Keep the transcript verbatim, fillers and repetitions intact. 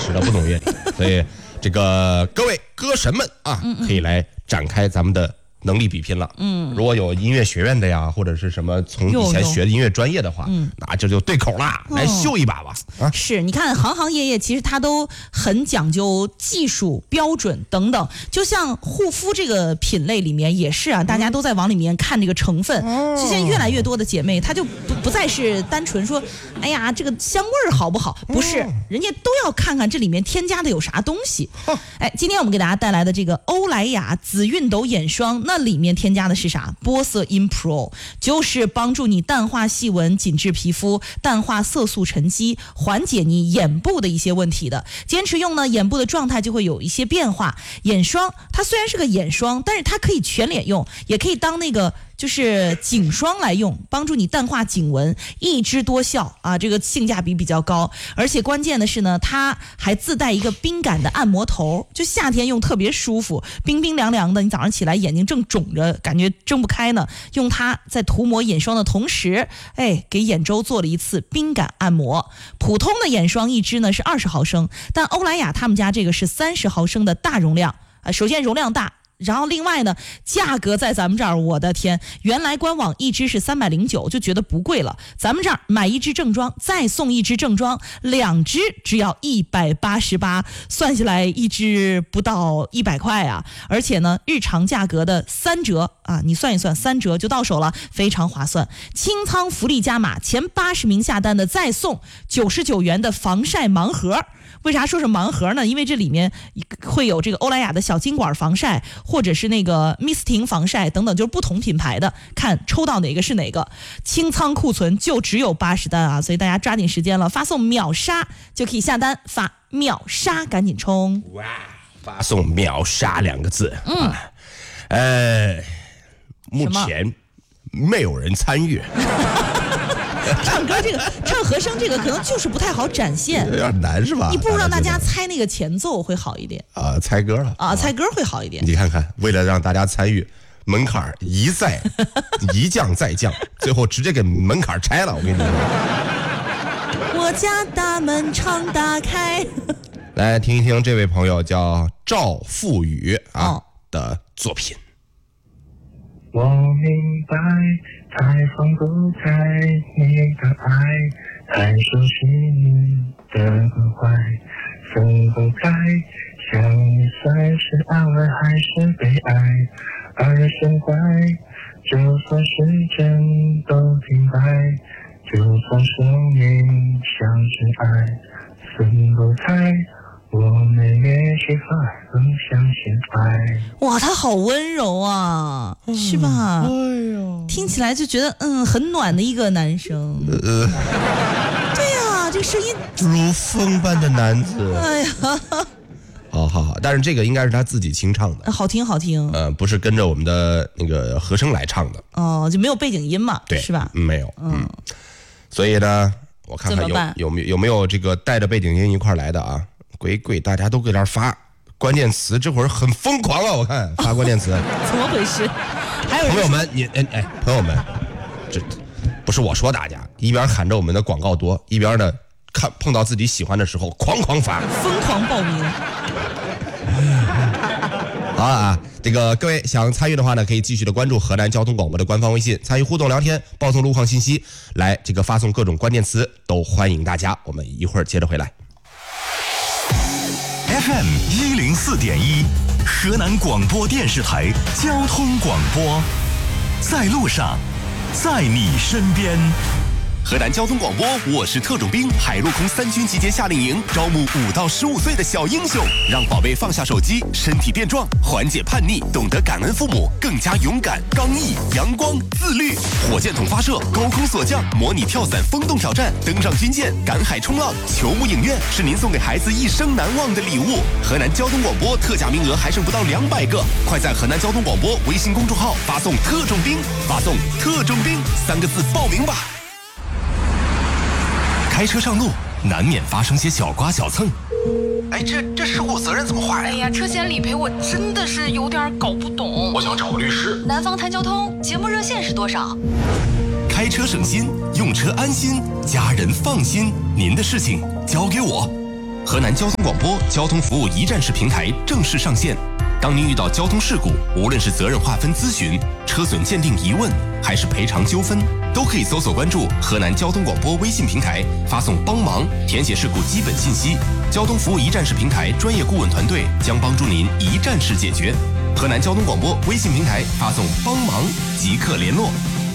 史的，不懂乐理，所以这个各位歌神们啊，可以来展开咱们的能力比拼了。嗯，如果有音乐学院的呀，或者是什么从以前学的音乐专业的话，嗯，那这就对口啦，来秀一把吧。 啊，是，你看行行业业其实它都很讲究技术标准等等，就像护肤这个品类里面也是啊，大家都在往里面看这个成分。嗯，现在越来越多的姐妹，她就不不再是单纯说，哎呀，这个香味儿好不好？不是，人家都要看看这里面添加的有啥东西。哎，今天我们给大家带来的这个欧莱雅紫熨斗眼霜，那里面添加的是啥？玻色因 Pro， 就是帮助你淡化细纹、紧致皮肤、淡化色素沉积，缓解你眼部的一些问题的。坚持用呢，眼部的状态就会有一些变化。眼霜它虽然是个眼霜，但是它可以全脸用，也可以当那个就是颈霜来用，帮助你淡化颈纹，一支多效啊，这个性价比比较高。而且关键的是呢，它还自带一个冰感的按摩头，就夏天用特别舒服，冰冰凉凉的，你早上起来眼睛正肿着，感觉睁不开呢，用它在涂抹眼霜的同时，哎，给眼周做了一次冰感按摩。普通的眼霜一支呢是二十毫升，但欧莱雅他们家这个是三十毫升的大容量啊，首先容量大。然后另外呢，价格在咱们这儿，我的天，原来官网一支是三百零九，就觉得不贵了。咱们这儿买一支正装，再送一支正装，两支只要一百八十八，算下来一支不到一百块啊！而且呢，日常价格的三折啊，你算一算，三折就到手了，非常划算。清仓福利加码，前八十名下单的再送九十九元的防晒盲盒。为啥说是盲盒呢？因为这里面会有这个欧莱雅的小金管防晒，或者是那个 Misting 防晒等等，就是不同品牌的，看抽到哪个是哪个。清仓库存就只有八十单啊，所以大家抓紧时间了，发送秒杀就可以下单，发秒杀赶紧冲！ 哇，发送秒杀两个字，嗯，啊、呃，目前没有人参与。 唱歌这个唱和声这个可能就是不太好展现， 有点难是吧？ 你不如让大家猜那个前奏会好一点啊，猜歌了啊，猜歌会好一点。 你看看，为了让大家参与，门槛一再一降再降，最后直接给门槛拆了。我跟你说， 我家大门常打开。 来听一听这位朋友叫赵富宇啊、哦、的作品。 我明白太放不开你的爱，太熟悉你的怀，分不开，想你算是安慰还是悲哀，二人身怀，就算时针都停摆，就算生命像是爱，分不开，我们也许反而更相信爱。 哇，他好温柔啊，嗯、是吧？哎呦，听起来就觉得嗯很暖的一个男生。呃，对呀、啊，这个声音如风般的男子。哎呀，好好好，但是这个应该是他自己清唱的， 好听好听。 呃，不是跟着我们的那个和声来唱的。 哦，就没有背景音嘛？ 对， 是吧？ 没有。嗯，嗯所以呢，我看看有有没有有没有这个带着背景音一块来的啊？鬼鬼，大家都搁这儿发关键词，这会儿很疯狂啊！我看发关键词， 怎么回事？还有朋友们，你哎哎，朋友们，这不是我说大家，一边喊着我们的广告多，一边呢看碰到自己喜欢的时候，狂狂发， 疯狂报名。 好啊，这个各位想参与的话呢，可以继续的关注河南交通广播的官方微信，参与互动聊天，报送路况信息，来这个发送各种关键词，都欢迎大家。我们一会儿接着回来。 F M 一零四点一，河南广播电视台交通广播，在路上，在你身边。河南交通广播，我是特种兵，海陆空三军集结夏令营，招募五到十五岁的小英雄，让宝贝放下手机，身体变壮，缓解叛逆，懂得感恩父母，更加勇敢、刚毅、阳光、自律。火箭筒发射，高空锁降，模拟跳伞风洞挑战，登上军舰，赶海冲浪，球幕影院，是您送给孩子一生难忘的礼物。河南交通广播特价名额还剩不到两百个，快在河南交通广播微信公众号发送“特种兵”，发送“特种兵”三个字报名吧。开车上路难免发生些小刮小蹭， 哎，这这事故责任怎么划呀？ 哎呀，车险理赔我真的是有点搞不懂。 我想找个律师。 南方谈交通节目热线是多少？ 开车省心，用车安心，家人放心，您的事情交给我。 河南交通广播交通服务一站式平台正式上线。当您遇到交通事故，无论是责任划分咨询、车损鉴定疑问，还是赔偿纠纷，都可以搜索关注河南交通广播微信平台，发送帮忙，填写事故基本信息。交通服务一站式平台专业顾问团队将帮助您一站式解决。河南交通广播微信平台发送帮忙即刻联络。